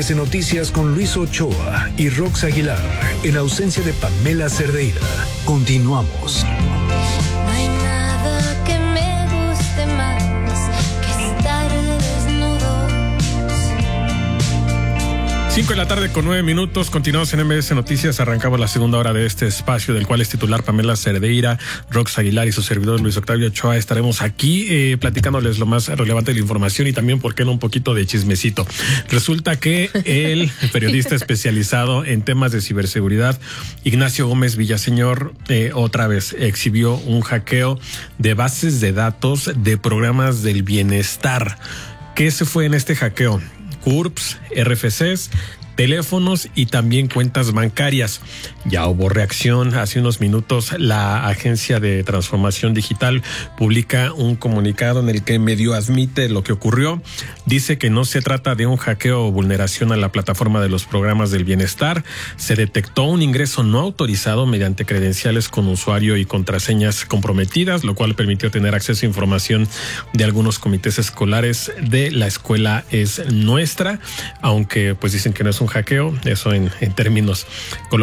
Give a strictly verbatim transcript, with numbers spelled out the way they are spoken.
S Noticias con Luis Ochoa y Rox Aguilar, en ausencia de Pamela Cerdeira. Continuamos. Cinco de la tarde con nueve minutos, continuamos en M S Noticias, arrancamos la segunda hora de este espacio del cual es titular Pamela Cerdeira, Rox Aguilar y su servidor Luis Octavio Ochoa. Estaremos aquí eh, platicándoles lo más relevante de la información y también, ¿por qué no?, un poquito de chismecito. Resulta que el periodista especializado en temas de ciberseguridad, Ignacio Gómez Villaseñor, eh, otra vez exhibió un hackeo de bases de datos de programas del bienestar. ¿Qué se fue en este hackeo? C U R Ps, R F Cs, teléfonos y también cuentas bancarias. Ya hubo reacción. Hace unos minutos la Agencia de Transformación Digital publica un comunicado en el que medio admite lo que ocurrió. Dice que no se trata de un hackeo o vulneración a la plataforma de los programas del bienestar. Se detectó un ingreso no autorizado mediante credenciales con usuario y contraseñas comprometidas, lo cual permitió tener acceso a información de algunos comités escolares de La Escuela Es Nuestra, aunque pues dicen que no es un hackeo, eso en, en términos coloquiales.